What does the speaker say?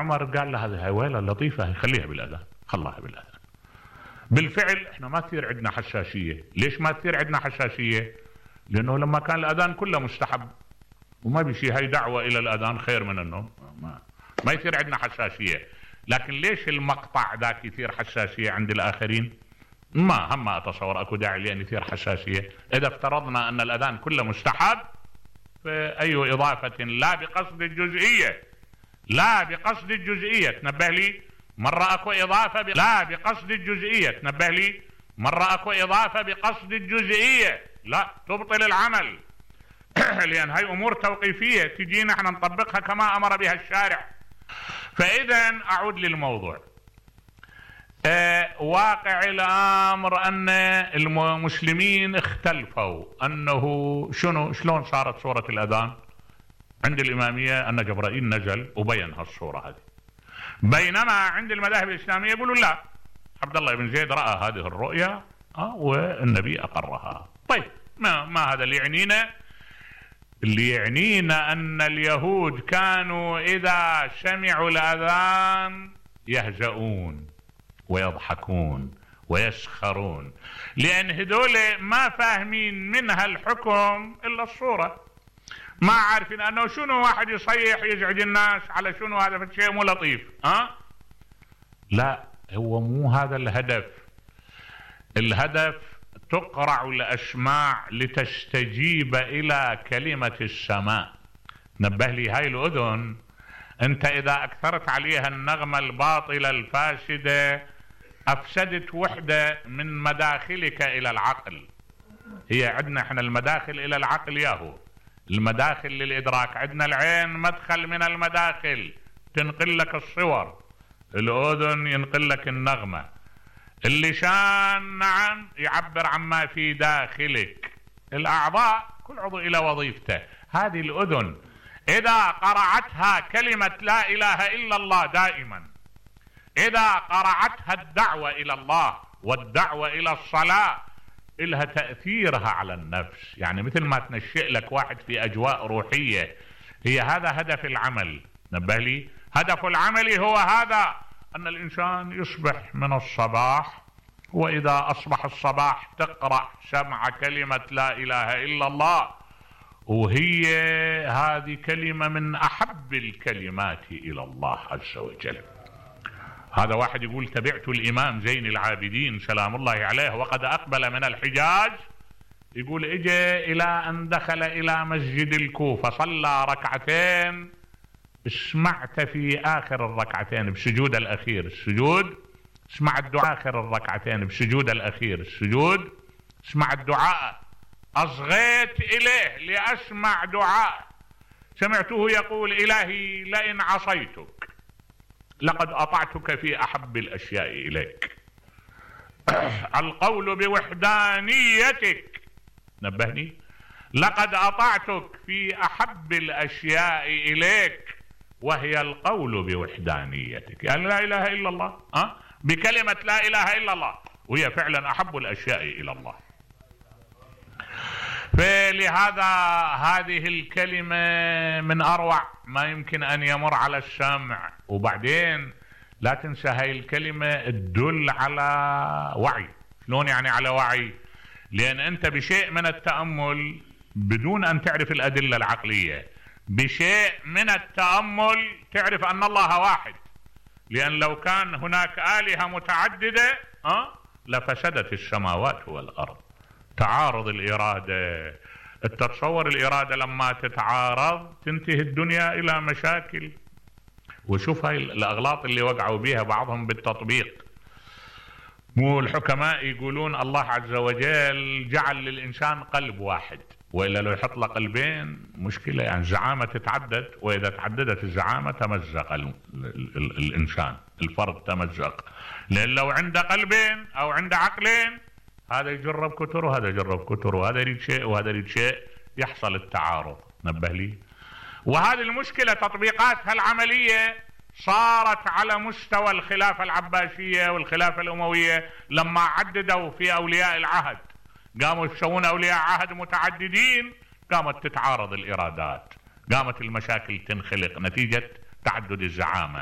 عمر قال له هذه هواله لطيفه خليها بالاذان، خلاها بالاذان. بالفعل احنا ما تصير عندنا حشاشيه. ليش ما تصير عندنا حشاشيه؟ لانه لما كان الاذان كله مستحب وما بشي، هاي دعوه الى الاذان خير من النوم، ما يصير عندنا حشاشيه. لكن ليش المقطع ذاك يصير حشاشيه عند الاخرين؟ هم اتصور اكو داعي لان يصير حشاشيه. اذا افترضنا ان الاذان كله مستحب فاي اضافه لا بقصد الجزئيه، لا بقصد الجزئيه، تنبه لي مره اكو اضافه لا بقصد الجزئيه، تنبه لي مره اكو اضافه بقصد الجزئيه، لا تبطل العمل. لان هاي امور توقيفيه تجينا احنا نطبقها كما امر بها الشارع. فاذا اعود للموضوع. واقع الامر ان المسلمين اختلفوا انه شلون صارت سوره الاذان عند الاماميه، ان جبرائيل نزل وبين هالصوره هذه، بينما عند المذاهب الاسلاميه يقولوا لا، عبد الله بن زيد راى هذه الرؤيا والنبي اقرها. طيب ما هذا اللي يعنينا؟ اللي يعنينا ان اليهود كانوا اذا سمعوا الاذان يهزؤون ويضحكون ويسخرون، لان هذول ما فاهمين منها الحكم الا الصوره، ما عارفين انه شنو واحد يصيح يزعج الناس على شنو، هذا في شيء مو لطيف. لا، هو مو هذا الهدف. الهدف تقرع الأسماع لتستجيب إلى كلمة السماء. نبه لي هاي الأذن، أنت إذا أكثرت عليها النغمة الباطلة الفاسدة أفسدت وحدة من مداخلك إلى العقل. هي عندنا احنا المداخل إلى العقل ياهو، المداخل للإدراك. عندنا العين مدخل من المداخل تنقل لك الصور، الأذن ينقل لك النغمة، اللسان نعم يعبر عما في داخلك، الأعضاء كل عضو إلى وظيفته. هذه الأذن إذا قرعتها كلمة لا إله إلا الله دائما، إذا قرعتها الدعوة إلى الله والدعوة إلى الصلاة، إلها تأثيرها على النفس. يعني مثل ما تنشئ لك واحد في أجواء روحية. هي هذا هدف العمل. نبه لي هدف العمل هو هذا، أن الإنسان يصبح من الصباح، وإذا أصبح الصباح تقرأ سمع كلمة لا إله إلا الله، وهي هذه كلمة من أحب الكلمات إلى الله عز وجل. هذا واحد يقول تبعت الإمام زين العابدين سلام الله عليه وقد أقبل من الحجاز، يقول إجا إلى أن دخل إلى مسجد الكوفة صلى ركعتين، سمعت في آخر الركعتين بسجود الأخير السجود، اسمع الدعاء آخر الركعتين بسجود الأخير السجود، اسمع الدعاء، أصغيت إليه لأسمع دعاء، سمعته يقول إلهي لئن عصيتك لقد أطعتك في أحب الأشياء إليك. القول بوحدانيتك، نبهني، لقد أطعتك في أحب الأشياء إليك، وهي القول بوحدانيتك، يعني لا إله إلا الله، بكلمة لا إله إلا الله، وهي فعلا أحب الأشياء إلى الله. فلهذا هذه الكلمة من أروع ما يمكن أن يمر على السمع. وبعدين لا تنسى هاي الكلمة تدل على وعي. شلون يعني على وعي؟ لأن أنت بشيء من التأمل بدون أن تعرف الأدلة العقلية، بشيء من التأمل تعرف أن الله واحد. لأن لو كان هناك آلهة متعددة لفسدت السماوات والأرض. تعارض الإرادة، تتصور الإرادة لما تتعارض تنتهي الدنيا إلى مشاكل. وشوف هاي الأغلاط اللي وقعوا بيها بعضهم بالتطبيق. مو الحكماء يقولون الله عز وجل جعل للإنسان قلب واحد، وإلا لو يحط له قلبين مشكلة، يعني الزعامة تتعدد، وإذا تعددت الزعامة تمزق الإنسان، الفرد تمزق. لأن لو عنده قلبين أو عنده عقلين، هذا يجرب كتر وهذا يجرب كتر، وهذا يريد شيء وهذا يريد شيء، يحصل التعارض. نبه لي. وهذه المشكلة تطبيقاتها العملية صارت على مستوى الخلافة العباسية والخلافة الأموية، لما عددوا في أولياء العهد، قاموا يسوون أولياء عهد متعددين، قامت تتعارض الإرادات، قامت المشاكل تنخلق نتيجة تعدد الزعامة.